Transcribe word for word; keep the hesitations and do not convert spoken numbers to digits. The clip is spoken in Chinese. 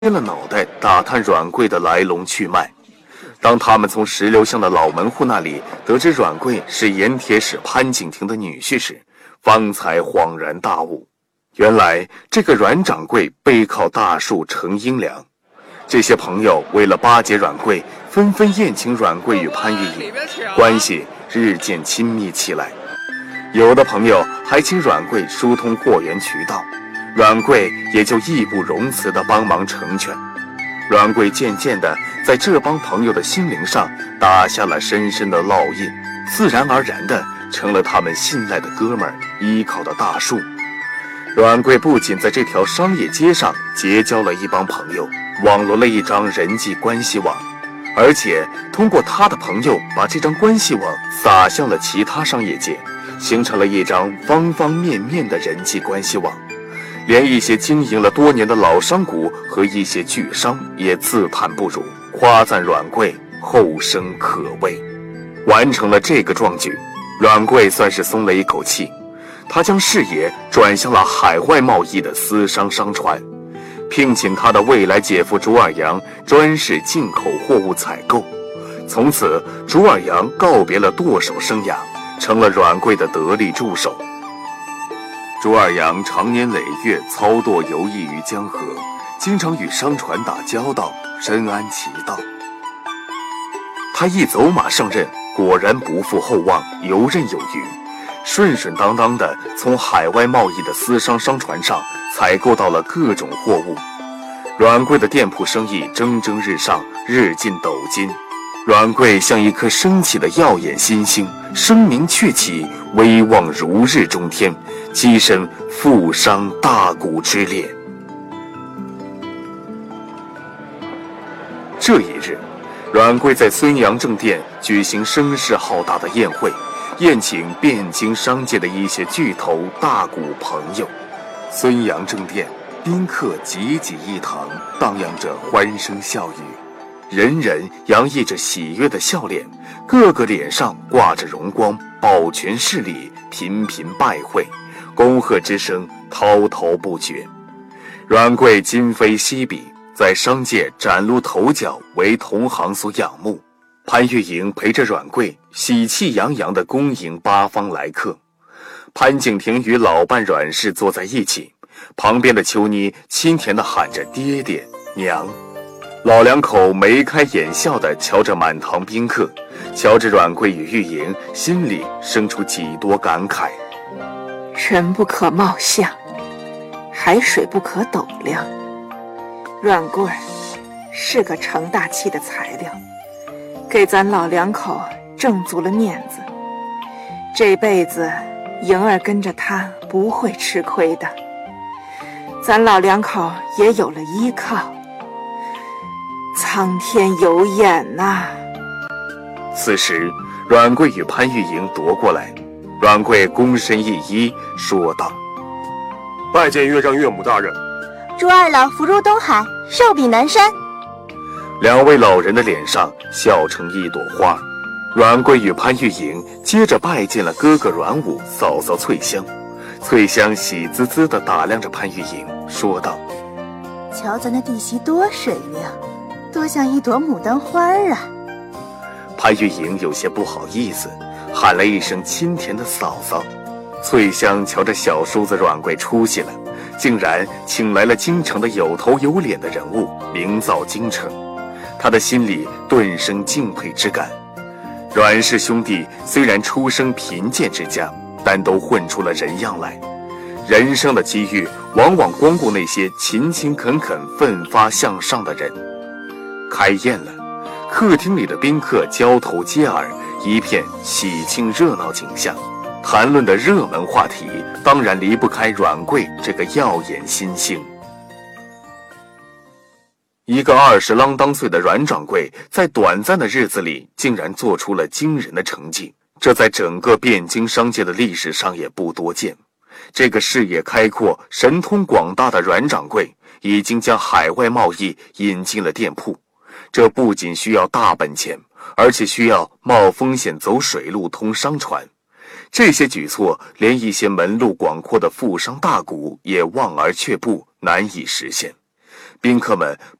了脑袋打探阮贵的来龙去脉。当他们从石榴巷的老门户那里得知阮贵是盐铁使潘景亭的女婿时，方才恍然大悟，原来这个阮掌柜背靠大树成阴凉。这些朋友为了巴结阮贵，纷纷宴请阮贵与潘玉莹，关系日渐亲密起来。有的朋友还请阮贵疏通货源渠道，阮贵也就义不容辞地帮忙成全。阮贵渐渐地在这帮朋友的心灵上打下了深深的烙印，自然而然地成了他们信赖的哥们儿，依靠的大树。阮贵不仅在这条商业街上结交了一帮朋友，网罗了一张人际关系网，而且通过他的朋友把这张关系网撒向了其他商业街，形成了一张方方面面的人际关系网。连一些经营了多年的老商贾和一些巨商也自叹不如，夸赞阮贵后生可畏。完成了这个壮举，阮贵算是松了一口气，他将视野转向了海外贸易的私商商船，聘请他的未来姐夫朱二阳专事进口货物采购。从此朱二阳告别了舵手生涯，成了阮贵的得力助手。朱二阳常年累月操舵游弋于江河，经常与商船打交道，深谙其道。他一走马上任，果然不负厚望，游刃有余，顺顺当当地从海外贸易的私商商船上采购到了各种货物。阮贵的店铺生意蒸蒸日上，日进斗金。阮贵像一颗升起的耀眼新星，声名鹊起，威望如日中天，跻身富商大贾之列。这一日，阮贵在孙杨正店举行声势浩大的宴会，宴请汴京商界的一些巨头大贾朋友。孙杨正店宾客济济一堂，荡漾着欢声笑语，人人洋溢着喜悦的笑脸，个个脸上挂着荣光，保全势力频频拜会，恭贺之声滔滔不绝。阮贵今非昔比，在商界崭露头角，为同行所仰慕。潘玉莹陪着阮贵喜气洋洋地恭迎八方来客。潘景亭与老伴阮氏坐在一起，旁边的秋妮亲甜地喊着爹爹娘。老两口眉开眼笑地瞧着满堂宾客，瞧着阮贵与玉莹，心里生出几多感慨。 人不可貌相，海水不可斗量。阮贵儿是个成大器的材料，给咱老两口挣足了面子。这辈子莹儿跟着他不会吃亏的，咱老两口也有了依靠。苍天有眼呐、啊！ 此时阮贵与潘玉莹夺过来，阮贵躬身一揖说道： 拜见岳丈岳母大人。 朱二老福如东海，寿比南山。 两位老人的脸上笑成一朵花。阮贵与潘玉莹接着拜见了哥哥阮武，嫂嫂翠香。翠香喜滋滋地打量着潘玉莹，说道： 瞧咱那弟媳多水灵，多像一朵牡丹花啊。 潘玉莹有些不好意思，喊了一声亲甜的嫂嫂。翠香瞧着小叔子阮贵出息了，竟然请来了京城的有头有脸的人物，名噪京城。他的心里顿生敬佩之感。阮氏兄弟虽然出生贫贱之家，但都混出了人样来。人生的机遇往往光顾那些勤勤恳恳奋发向上的人。开宴了，客厅里的宾客交头接耳，一片喜庆热闹景象。谈论的热门话题当然离不开阮贵这个耀眼新星。一个二十啷当岁的阮掌柜，在短暂的日子里竟然做出了惊人的成绩，这在整个汴京商界的历史上也不多见。这个视野开阔、神通广大的阮掌柜，已经将海外贸易引进了店铺。这不仅需要大本钱，而且需要冒风险走水路通商船。这些举措，连一些门路广阔的富商大贾也望而却步，难以实现。 宾客们